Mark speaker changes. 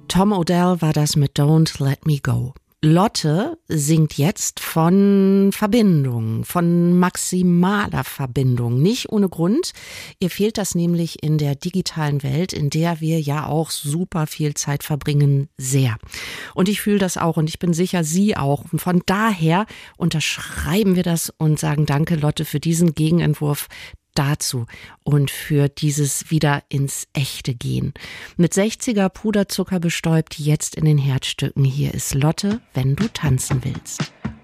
Speaker 1: Tom Odell war das mit Don't Let Me Go. Lotte singt jetzt von Verbindung, von maximaler Verbindung. Nicht ohne Grund. Ihr fehlt das nämlich in der digitalen Welt, in der wir ja auch super viel Zeit verbringen, sehr. Und ich fühle das auch und ich bin sicher, Sie auch. Und von daher unterschreiben wir das und sagen danke, Lotte, für diesen Gegenentwurf dazu und für dieses wieder ins Echte gehen. Mit 60er Puderzucker bestäubt, jetzt in den Herzstücken. Hier ist Lotte, wenn du tanzen willst.